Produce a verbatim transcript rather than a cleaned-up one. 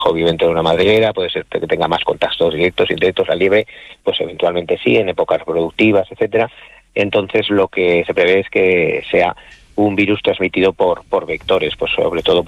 o vive dentro de una madriguera, puede ser que tenga más contactos directos, indirectos. La liebre, pues eventualmente sí, en épocas reproductivas, etcétera. Entonces lo que se prevé es que sea un virus transmitido por, por vectores, pues sobre todo